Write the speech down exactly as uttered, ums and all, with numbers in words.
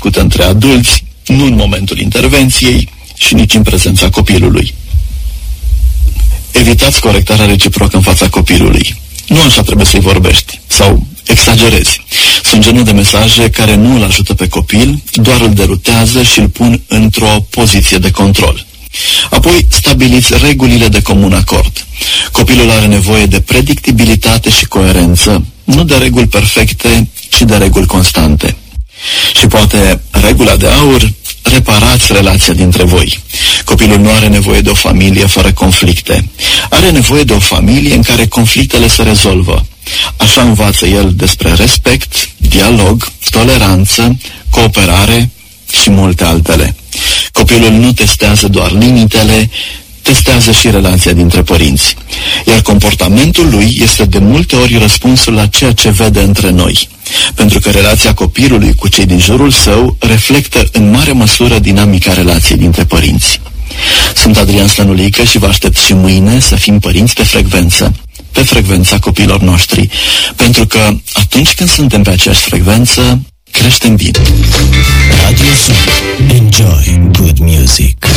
discută între adulți, nu în momentul intervenției și nici în prezența copilului. Evitați corectarea reciprocă în fața copilului. Nu așa trebuie să-i vorbești sau exagerezi. Sunt genul de mesaje care nu îl ajută pe copil, doar îl derutează și îl pun într-o poziție de control. Apoi stabiliți regulile de comun acord. Copilul are nevoie de predictibilitate și coerență, nu de reguli perfecte, ci de reguli constante. Și poate regula de aur: reparați relația dintre voi. Copilul nu are nevoie de o familie fără conflicte. Are nevoie de o familie în care conflictele se rezolvă. Așa învață el despre respect, dialog, toleranță, cooperare și multe altele. Copilul nu testează doar limitele, testează și relația dintre părinți. Iar comportamentul lui este de multe ori răspunsul la ceea ce vede între noi. Pentru că relația copilului cu cei din jurul său reflectă în mare măsură dinamica relației dintre părinți. Sunt Adrian Stănulică și vă aștept și mâine să fim părinți de frecvență, pe frecvența copiilor noștri, pentru că atunci când suntem pe aceeași frecvență, creștem bine. Radio Sud. Enjoy good music.